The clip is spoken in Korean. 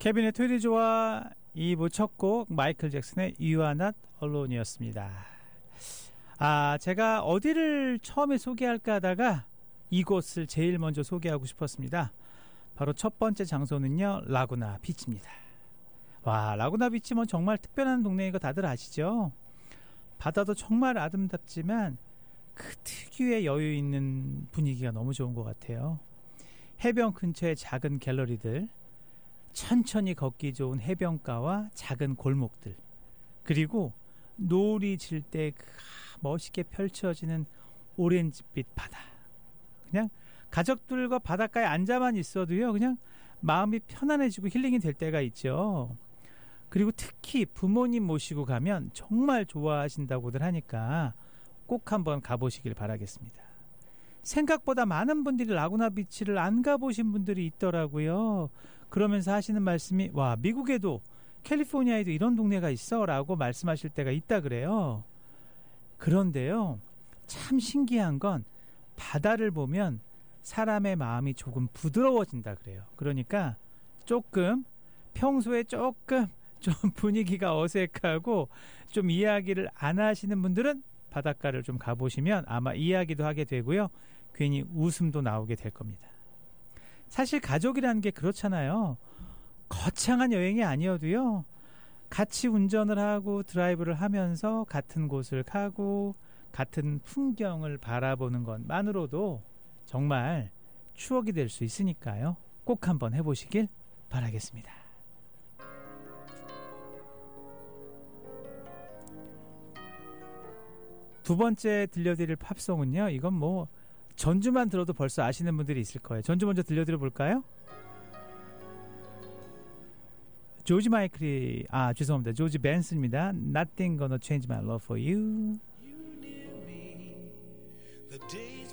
케빈의 트위리즈와 2부 첫 곡 마이클 잭슨의 You Are Not Alone이었습니다. 제가 어디를 처음에 소개할까 하다가 이곳을 제일 먼저 소개하고 싶었습니다. 바로 첫 번째 장소는요, 라구나 비치입니다. 와, 라구나 비치 뭐 정말 특별한 동네인 거 다들 아시죠? 바다도 정말 아름답지만 그 특유의 여유 있는 분위기가 너무 좋은 것 같아요. 해변 근처의 작은 갤러리들, 천천히 걷기 좋은 해변가와 작은 골목들, 그리고 노을이 질 때 멋있게 펼쳐지는 오렌지빛 바다. 그냥 가족들과 바닷가에 앉아만 있어도요, 그냥 마음이 편안해지고 힐링이 될 때가 있죠. 그리고 특히 부모님 모시고 가면 정말 좋아하신다고들 하니까 꼭 한번 가보시길 바라겠습니다. 생각보다 많은 분들이 라구나 비치를 안 가보신 분들이 있더라고요. 그러면서 하시는 말씀이, 와, 미국에도 캘리포니아에도 이런 동네가 있어 라고 말씀하실 때가 있다 그래요. 그런데요, 참 신기한 건 바다를 보면 사람의 마음이 조금 부드러워진다 그래요. 그러니까 평소에 조금 좀 분위기가 어색하고 좀 이야기를 안 하시는 분들은 바닷가를 좀 가보시면 아마 이야기도 하게 되고요, 괜히 웃음도 나오게 될 겁니다. 사실 가족이라는 게 그렇잖아요. 거창한 여행이 아니어도요, 같이 운전을 하고 드라이브를 하면서 같은 곳을 가고 같은 풍경을 바라보는 것만으로도 정말 추억이 될 수 있으니까요, 꼭 한번 해보시길 바라겠습니다. 두 번째 들려드릴 팝송은요, 이건 뭐 전주만 들어도 벌써 아시는 분들이 있을 거예요. 전주 먼저 들려드려 볼까요? 조지 마이클이, 죄송합니다, 조지 벤슨입니다. Nothing gonna change my love for you. You knew me the day